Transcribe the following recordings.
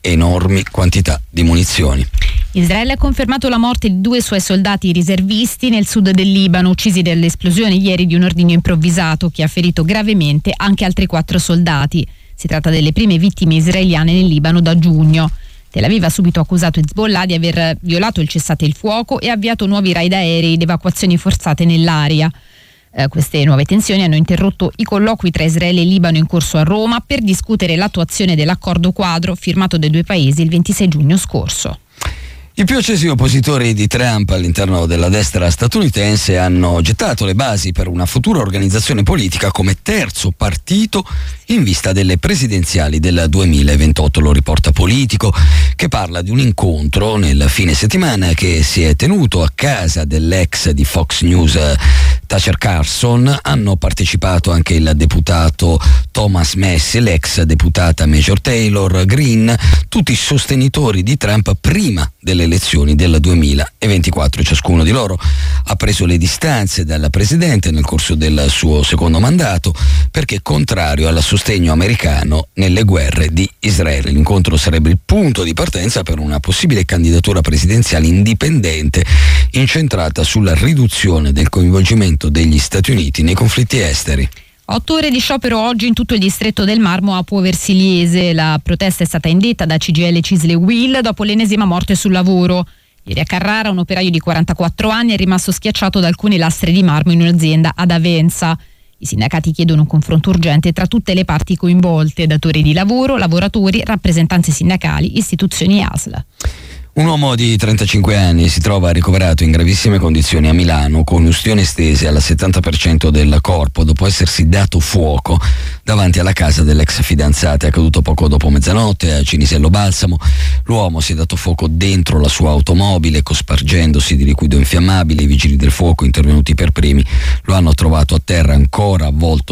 enormi quantità di munizioni. Israele ha confermato la morte di 2 suoi soldati riservisti nel sud del Libano, uccisi dall'esplosione ieri di un ordigno improvvisato che ha ferito gravemente anche altri 4 soldati. Si tratta delle prime vittime israeliane nel Libano da giugno. Tel Aviv ha subito accusato Hezbollah di aver violato il cessate il fuoco e avviato nuovi raid aerei ed evacuazioni forzate nell'area. Queste nuove tensioni hanno interrotto i colloqui tra Israele e Libano in corso a Roma per discutere l'attuazione dell'accordo quadro firmato dai 2 paesi il 26 giugno scorso. I più accesi oppositori di Trump all'interno della destra statunitense hanno gettato le basi per una futura organizzazione politica come terzo partito in vista delle presidenziali del 2028. Lo riporta Politico, che parla di un incontro nel fine settimana che si è tenuto a casa dell'ex di Fox News Tucker Carlson. Hanno partecipato anche il deputato Thomas Massie, l'ex deputata Major Taylor Greene, tutti sostenitori di Trump prima delle elezioni del 2024. Ciascuno di loro ha preso le distanze dal presidente nel corso del suo secondo mandato perché è contrario al sostegno americano nelle guerre di Israele. L'incontro sarebbe il punto di partenza per una possibile candidatura presidenziale indipendente incentrata sulla riduzione del coinvolgimento degli Stati Uniti nei conflitti esteri. 8 ore di sciopero oggi in tutto il distretto del Marmo a Può Versiliese. La protesta è stata indetta da CGIL Cisle Will dopo l'ennesima morte sul lavoro. Ieri a Carrara un operaio di 44 anni è rimasto schiacciato da alcune lastre di marmo in un'azienda ad Avenza. I sindacati chiedono un confronto urgente tra tutte le parti coinvolte, datori di lavoro, lavoratori, rappresentanze sindacali, istituzioni ASL. Un uomo di 35 anni si trova ricoverato in gravissime condizioni a Milano con ustioni estese al 70% del corpo dopo essersi dato fuoco davanti alla casa dell'ex fidanzata. È accaduto poco dopo mezzanotte a Cinisello Balsamo. L'uomo si è dato fuoco dentro la sua automobile cospargendosi di liquido infiammabile. I vigili del fuoco, intervenuti per primi, lo hanno trovato a terra ancora avvolto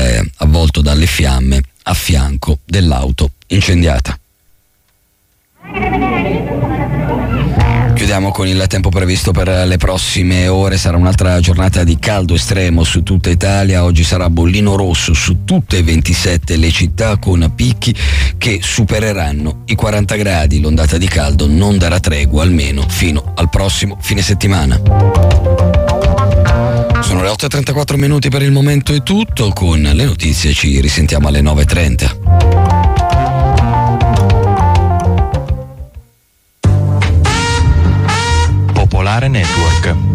dalle fiamme a fianco dell'auto incendiata. Chiudiamo con il tempo previsto per le prossime ore. Sarà un'altra giornata di caldo estremo su tutta Italia. Oggi sarà bollino rosso su tutte e 27 le città, con picchi che supereranno i 40 gradi. L'ondata di caldo non darà tregua almeno fino al prossimo fine settimana. Sono le 8:34 per il momento, è tutto. Con le notizie ci risentiamo alle 9:30. Popolare Network.